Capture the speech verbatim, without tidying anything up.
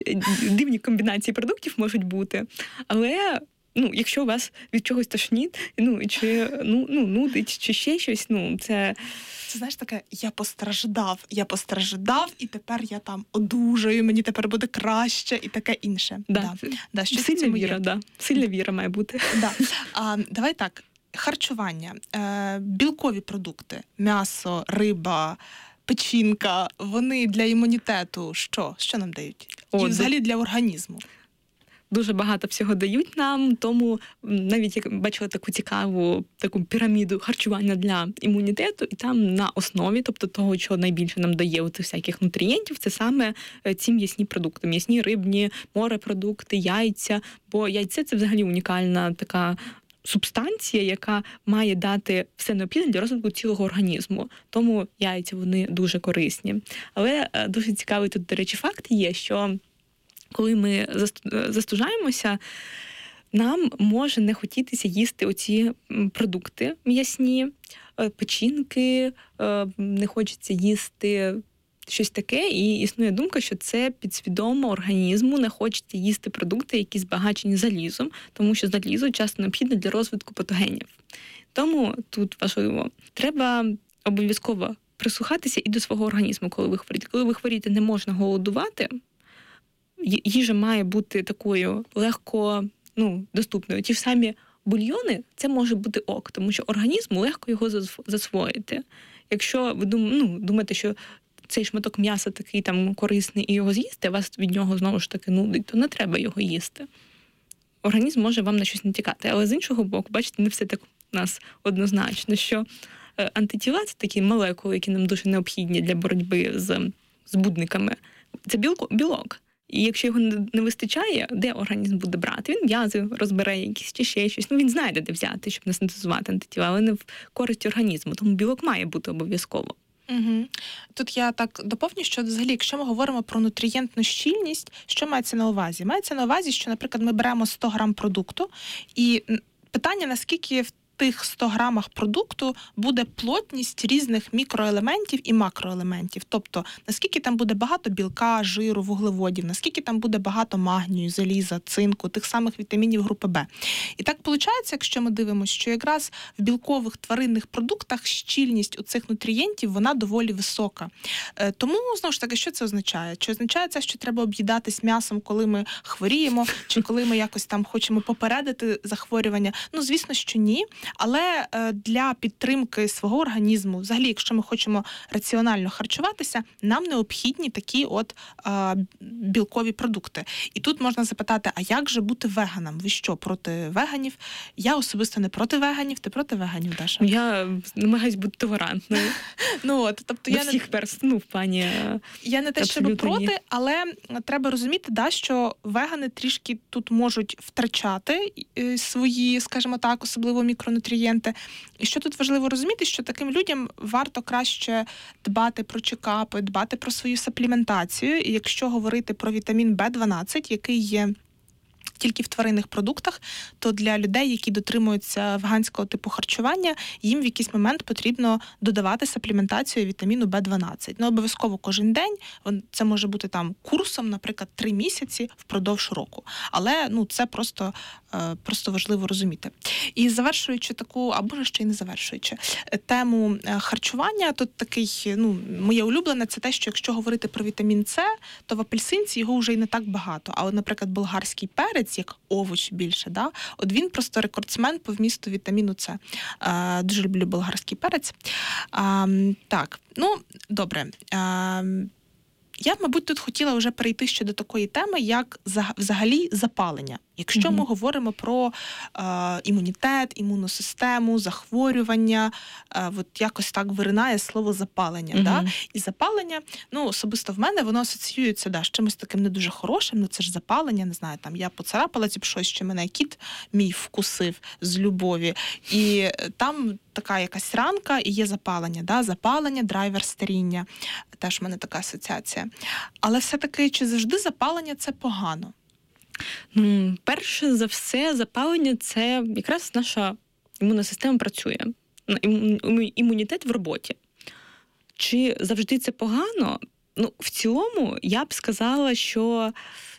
дивні комбінації продуктів можуть бути, але ну, якщо у вас від чогось тошнить, ну, чи ну, ну, нудить, чи ще щось, ну, це... Це, знаєш, таке, я постраждав, я постраждав, і тепер я там одужаю, мені тепер буде краще, і таке інше. Да. Да. Да, сильна віра, да. Сильна віра має бути. Да. А, давай так, харчування, е, білкові продукти, м'ясо, риба, печінка, вони для імунітету що? Що нам дають? О, і взагалі для організму? Дуже багато всього дають нам, тому навіть як бачила таку цікаву таку піраміду харчування для імунітету, і там на основі, тобто того, що найбільше нам дає оцих всяких нутрієнтів, це саме ці м'ясні продукти, м'ясні, рибні, морепродукти, яйця, бо яйце – це взагалі унікальна така субстанція, яка має дати все необхідне для розвитку цілого організму. Тому яйця, вони дуже корисні. Але дуже цікавий тут, до речі, факт є, що коли ми застужаємося, нам може не хотітися їсти оці продукти м'ясні, печінки, не хочеться їсти щось таке, і існує думка, що це підсвідомо організму не хочеться їсти продукти, які збагачені залізом, тому що залізо часто необхідне для розвитку патогенів. Тому тут важливо, треба обов'язково прислухатися і до свого організму, коли ви хворієте. Коли ви хворієте, не можна голодувати, їжа має бути такою легко, ну, доступною. Ті ж самі бульйони, це може бути ок, тому що організму легко його засвоїти. Якщо ви дум, ну, думаєте, що цей шматок м'яса такий там корисний і його з'їсти, а вас від нього знову ж таки нудить, то не треба його їсти. Організм може вам на щось натякати. Але з іншого боку, бачите, не все так у нас однозначно, що антитіла – це такі молекули, які нам дуже необхідні для боротьби з збудниками. Це білко, білок. І якщо його не вистачає, де організм буде брати? Він м'язи розбере якісь чи ще щось. Ну, він знайде, де взяти, щоб не синтезувати антитіла, але не в користь організму. Тому білок має бути обов'язково. Угу. Тут я так доповню, що взагалі, якщо ми говоримо про нутрієнтну щільність, що мається на увазі? Мається на увазі, що, наприклад, ми беремо сто грам продукту, і питання, наскільки в тих сто грамах продукту буде плотність різних мікроелементів і макроелементів. Тобто, наскільки там буде багато білка, жиру, вуглеводів, наскільки там буде багато магнію, заліза, цинку, тих самих вітамінів групи Б. І так виходить, якщо ми дивимося, що якраз в білкових тваринних продуктах щільність у цих нутрієнтів, вона доволі висока. Тому, знову ж таки, що це означає? Чи означає це, що треба об'їдатись м'ясом, коли ми хворіємо, чи коли ми якось там хочемо попередити захворювання? Ну, звісно, що ні. Але для підтримки свого організму, взагалі, якщо ми хочемо раціонально харчуватися, нам необхідні такі от а, білкові продукти. І тут можна запитати, а як же бути веганом? Ви що, проти веганів? Я особисто не проти веганів, ти проти веганів, Даша? Я намагаюсь бути толерантною. Ну от, тобто я не всіх перс, ну, в плані я не те, щоб проти, але треба розуміти, да, що вегани трішки тут можуть втрачати свої, скажімо так, особливо мікронутрієнти. І що тут важливо розуміти, що таким людям варто краще дбати про чекапи, дбати про свою сапліментацію. І якщо говорити про вітамін Б дванадцять, який є тільки в тваринних продуктах, то для людей, які дотримуються веганського типу харчування, їм в якийсь момент потрібно додавати сапліментацію вітаміну Б дванадцять. Ну, обов'язково кожен день, це може бути там курсом, наприклад, три місяці впродовж року. Але, ну, це просто, просто важливо розуміти. І завершуючи таку, або ще й не завершуючи, тему харчування, тут такий, ну, моє улюблене, це те, що якщо говорити про вітамін С, то в апельсинці його вже й не так багато. А от, наприклад, болгарський перець, як овоч більше, да? От він просто рекордсмен по вмісту вітаміну С. А, дуже люблю болгарський перець. А, так, ну, добре. А, я, мабуть, тут хотіла вже перейти ще до такої теми, як взагалі запалення. Якщо mm-hmm. ми говоримо про е, імунітет, імунну систему, захворювання, е, от якось так виринає слово запалення. Mm-hmm. Да? І запалення, ну, особисто в мене, воно асоціюється да, з чимось таким не дуже хорошим, ну це ж запалення, не знаю, там я поцарапала ці щось, що мене кіт мій вкусив з любові. І там така якась ранка і є запалення. Да? Запалення, драйвер старіння. Теж в мене така асоціація. Але все-таки, чи завжди запалення – це погано? Ну, перше за все, запалення – це якраз наша імунна система працює. Імунітет в роботі. Чи завжди це погано? Ну, в цілому, я б сказала, що